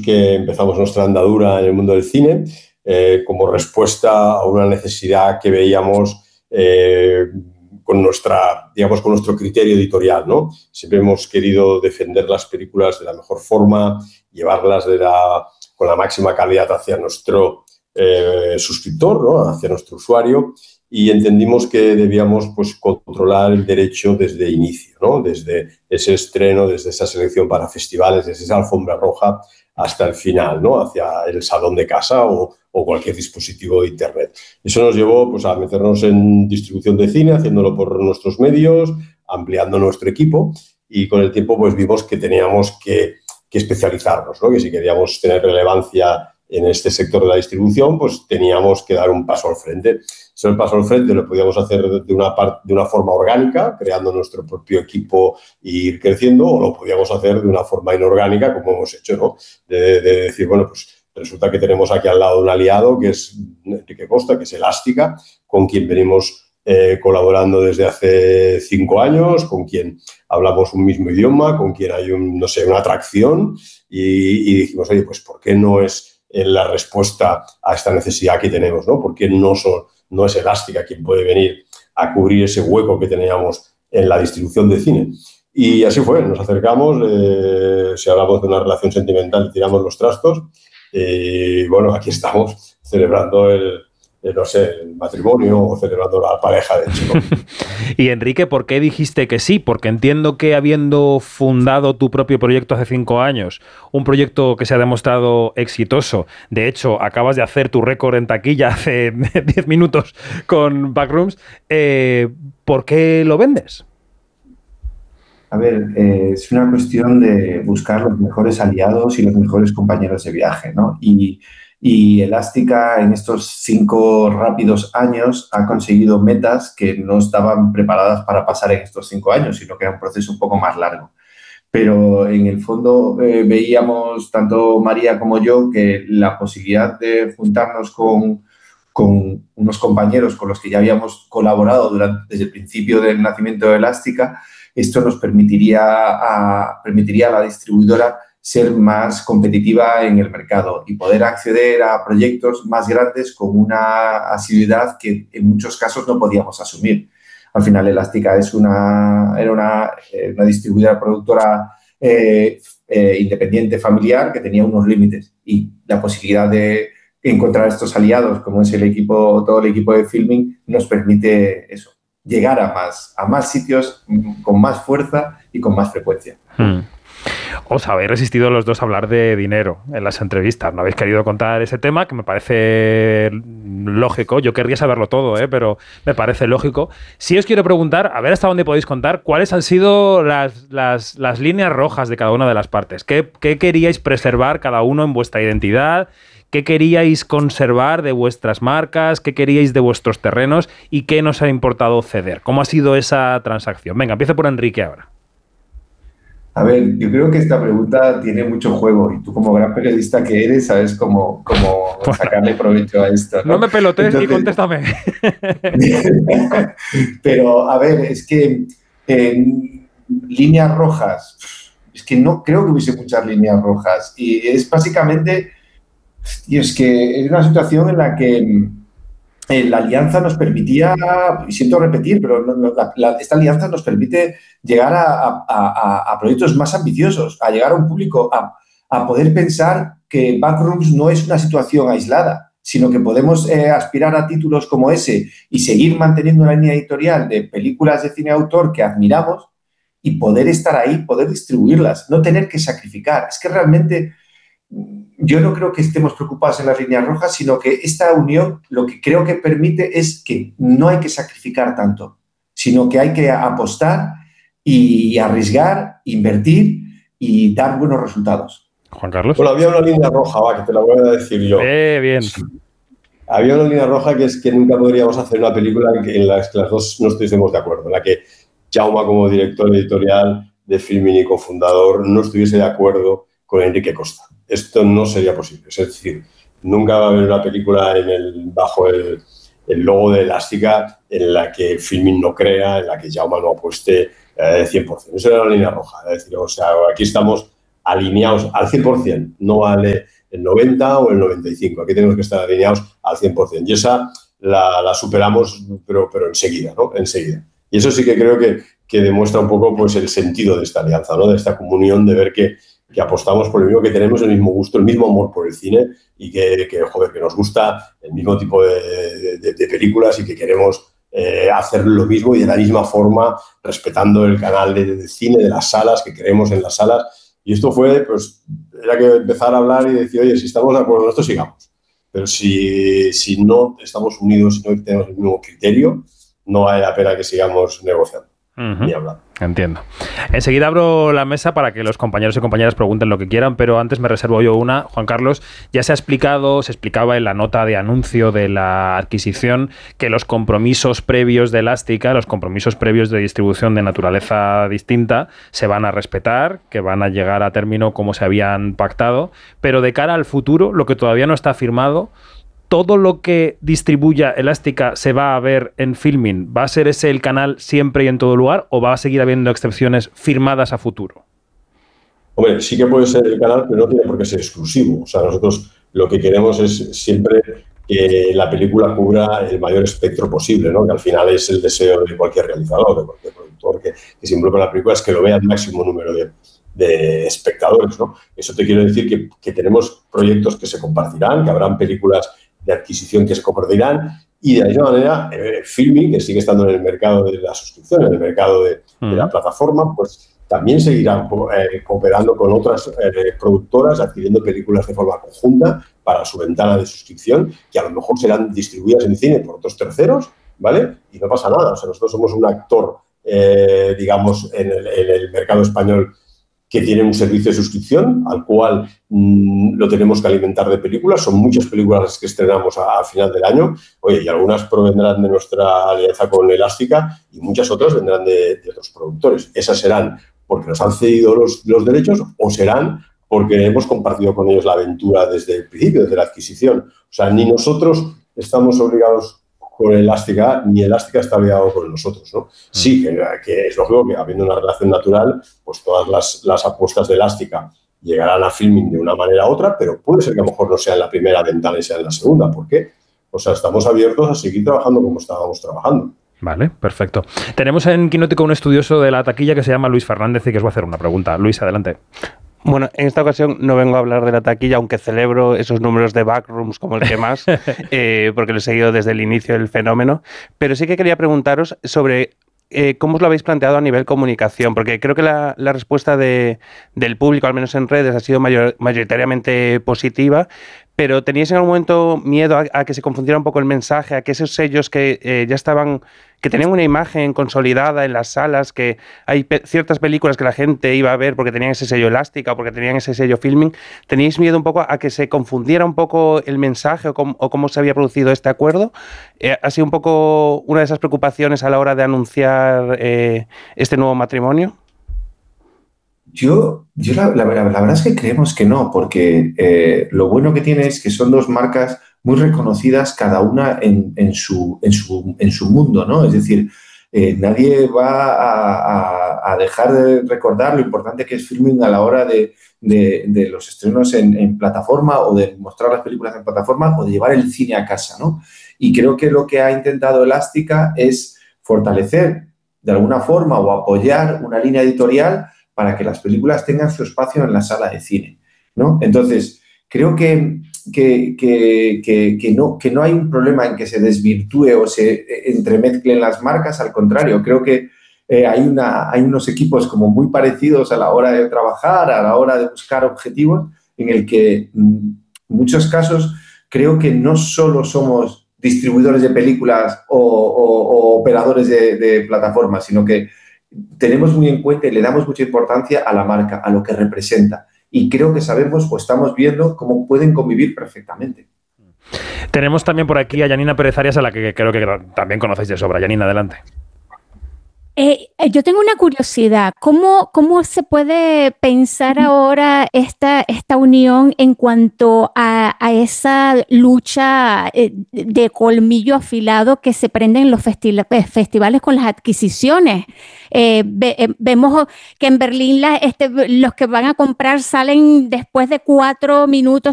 que empezamos nuestra andadura en el mundo del cine como respuesta a una necesidad que veíamos con nuestro criterio editorial, ¿no? Siempre hemos querido defender las películas de la mejor forma, llevarlas con la máxima calidad hacia nuestro suscriptor, ¿no? Hacia nuestro usuario, y entendimos que debíamos pues, controlar el derecho desde inicio, ¿no? Desde ese estreno, desde esa selección para festivales, desde esa alfombra roja hasta el final, ¿no? Hacia el salón de casa o cualquier dispositivo de Internet. Eso nos llevó pues, a meternos en distribución de cine, haciéndolo por nuestros medios, ampliando nuestro equipo, y con el tiempo pues, vimos que teníamos que especializarnos, ¿no? Que si queríamos tener relevancia en este sector de la distribución, pues teníamos que dar un paso al frente. Eso, el paso al frente lo podíamos hacer de una forma orgánica, creando nuestro propio equipo e ir creciendo, o lo podíamos hacer de una forma inorgánica, como hemos hecho, ¿no? De decir, bueno, pues resulta que tenemos aquí al lado un aliado que es Enrique Costa, que es Elástica, con quien venimos colaborando desde hace 5 años, con quien hablamos un mismo idioma, con quien hay una atracción, y dijimos, oye, pues ¿por qué no es la respuesta a esta necesidad que tenemos, ¿no? Porque no es Elástica quien puede venir a cubrir ese hueco que teníamos en la distribución de cine. Y así fue, nos acercamos, si hablamos de una relación sentimental, tiramos los trastos, y bueno, aquí estamos celebrando el matrimonio o celebrando la pareja, de hecho, ¿no? Y Enrique, ¿por qué dijiste que sí? Porque entiendo que habiendo fundado tu propio proyecto hace 5 años, un proyecto que se ha demostrado exitoso, de hecho, acabas de hacer tu récord en taquilla hace 10 minutos con Backrooms, ¿por qué lo vendes? A ver, es una cuestión de buscar los mejores aliados y los mejores compañeros de viaje, ¿no? Y Elástica en estos 5 rápidos años ha conseguido metas que no estaban preparadas para pasar en estos 5 años, sino que era un proceso un poco más largo. Pero en el fondo veíamos, tanto María como yo, que la posibilidad de juntarnos con unos compañeros con los que ya habíamos colaborado desde el principio del nacimiento de Elástica, esto nos permitiría a la distribuidora ser más competitiva en el mercado y poder acceder a proyectos más grandes con una asiduidad que en muchos casos no podíamos asumir. Al final, Elástica era una distribuidora productora independiente, familiar, que tenía unos límites, y la posibilidad de encontrar estos aliados, como es todo el equipo de filming, nos permite eso, llegar a más sitios con más fuerza y con más frecuencia. Os habéis resistido los dos a hablar de dinero en las entrevistas. No habéis querido contar ese tema, que me parece lógico. Yo querría saberlo todo, pero me parece lógico. Sí os quiero preguntar, a ver hasta dónde podéis contar, cuáles han sido las líneas rojas de cada una de las partes. ¿Qué queríais preservar cada uno en vuestra identidad? ¿Qué queríais conservar de vuestras marcas? ¿Qué queríais de vuestros terrenos? ¿Y qué nos ha importado ceder? ¿Cómo ha sido esa transacción? Venga, empiezo por Enrique ahora. A ver, yo creo que esta pregunta tiene mucho juego y tú, como gran periodista que eres, sabes cómo sacarle provecho a esto, ¿no? No me pelotes y contéstame. Pero, a ver, es que líneas rojas, es que no creo que hubiese muchas líneas rojas, y es básicamente, y es que es una situación en la que la alianza nos permitía, y siento repetir, pero esta alianza nos permite llegar a proyectos más ambiciosos, a llegar a un público, a poder pensar que Backrooms no es una situación aislada, sino que podemos aspirar a títulos como ese y seguir manteniendo una línea editorial de películas de cine de autor que admiramos y poder estar ahí, poder distribuirlas, no tener que sacrificar. Es que realmente yo no creo que estemos preocupados en las líneas rojas, sino que esta unión lo que creo que permite es que no hay que sacrificar tanto, sino que hay que apostar y arriesgar, invertir y dar buenos resultados. Juan Carlos. Bueno, había una línea roja, que te la voy a decir yo. Bien. Había una línea roja que es que nunca podríamos hacer una película en la que las dos no estuviésemos de acuerdo, en la que Jaume, como director editorial de Filmin y cofundador, no estuviese de acuerdo con Enrique Costa. Esto no sería posible. Es decir, nunca va a haber una película bajo el logo de Elástica en la que Filmin no crea, en la que Jaume no apueste 100%. Esa era la línea roja. Es decir, o sea, aquí estamos alineados al 100%, no al el 90 o el 95. Aquí tenemos que estar alineados al 100%. Y esa la superamos, pero enseguida, ¿no? Enseguida. Y eso sí que creo que demuestra un poco pues, el sentido de esta alianza, ¿no? De esta comunión, de ver que apostamos por el mismo, que tenemos el mismo gusto, el mismo amor por el cine y que nos gusta el mismo tipo de películas y que queremos hacer lo mismo y de la misma forma, respetando el canal de cine, de las salas, que creemos en las salas. Y esto fue, pues, era que empezar a hablar y decir, oye, si estamos de acuerdo en esto, sigamos. Pero si no estamos unidos, si no tenemos el mismo criterio, no vale la pena que sigamos negociando. Ni hablar. Entiendo. Enseguida abro la mesa para que los compañeros y compañeras pregunten lo que quieran, pero antes me reservo yo una. Juan Carlos, ya se explicaba en la nota de anuncio de la adquisición que los compromisos previos de Elástica, los compromisos previos de distribución de naturaleza distinta, se van a respetar, que van a llegar a término como se habían pactado, pero de cara al futuro, lo que todavía no está firmado, ¿todo lo que distribuya Elástica se va a ver en Filmin? ¿Va a ser ese el canal siempre y en todo lugar o va a seguir habiendo excepciones firmadas a futuro? Hombre, sí que puede ser el canal, pero no tiene por qué ser exclusivo. O sea, nosotros lo que queremos es siempre que la película cubra el mayor espectro posible, ¿no? Que al final es el deseo de cualquier realizador, de cualquier productor que se involucre en la película, es que lo vea el máximo número de espectadores, ¿no? Eso te quiero decir que tenemos proyectos que se compartirán, que habrán películas de adquisición que se compartirán y de la misma manera Filmin, que sigue estando en el mercado de la suscripción, en el mercado de la plataforma, pues también seguirán cooperando con otras productoras, adquiriendo películas de forma conjunta para su ventana de suscripción, que a lo mejor serán distribuidas en cine por otros terceros, ¿vale? Y no pasa nada. O sea, nosotros somos un actor, digamos, en el mercado español que tiene un servicio de suscripción al cual lo tenemos que alimentar de películas. Son muchas películas las que estrenamos a final del año. Oye, y algunas provendrán de nuestra alianza con Elástica y muchas otras vendrán de otros productores. Esas serán porque nos han cedido los derechos o serán porque hemos compartido con ellos la aventura desde el principio, desde la adquisición. O sea, ni nosotros estamos obligados con Elástica, ni Elástica está obligado con nosotros, ¿no? Sí, que es lógico que habiendo una relación natural, pues todas las apuestas de Elástica llegarán a Filmin de una manera u otra, pero puede ser que a lo mejor no sea en la primera ventana y sea en la segunda. ¿Por qué? O sea, estamos abiertos a seguir trabajando como estábamos trabajando. Vale, perfecto. Tenemos en Quinótico un estudioso de la taquilla que se llama Luis Fernández y que os va a hacer una pregunta. Luis, adelante. Bueno, en esta ocasión no vengo a hablar de la taquilla, aunque celebro esos números de Backrooms como el que más, porque lo he seguido desde el inicio del fenómeno, pero sí que quería preguntaros sobre cómo os lo habéis planteado a nivel comunicación, porque creo que la respuesta del público, al menos en redes, ha sido mayoritariamente positiva, pero ¿teníais en algún momento miedo a que se confundiera un poco el mensaje, a que esos sellos que ya estaban, que tenían una imagen consolidada en las salas, que hay ciertas películas que la gente iba a ver porque tenían ese sello Elástica o porque tenían ese sello Filmin, ¿teníais miedo un poco a que se confundiera un poco el mensaje o cómo se había producido este acuerdo? ¿Ha sido un poco una de esas preocupaciones a la hora de anunciar este nuevo matrimonio? La verdad es que creemos que no, porque lo bueno que tiene es que son dos marcas muy reconocidas, cada una en su mundo, ¿no? Es decir, nadie va a dejar de recordar lo importante que es Filmin a la hora de los estrenos en plataforma o de mostrar las películas en plataforma o de llevar el cine a casa, ¿no? Y creo que lo que ha intentado Elástica es fortalecer de alguna forma o apoyar una línea editorial para que las películas tengan su espacio en la sala de cine, ¿no? Entonces, creo que no hay un problema en que se desvirtúe o se entremezclen las marcas, al contrario, creo que hay unos equipos como muy parecidos a la hora de trabajar, a la hora de buscar objetivos, en el que en muchos casos creo que no solo somos distribuidores de películas o operadores de plataformas, sino que tenemos muy en cuenta y le damos mucha importancia a la marca, a lo que representa. Y creo que sabemos o estamos viendo cómo pueden convivir perfectamente. Tenemos también por aquí a Yanina Pérez Arias, a la que creo que también conocéis de sobra. Yanina, adelante. Yo tengo una curiosidad. ¿Cómo se puede pensar ahora esta unión en cuanto a esa lucha de colmillo afilado que se prende en los festivales con las adquisiciones? Vemos que en Berlín los que van a comprar salen después de 4 minutos,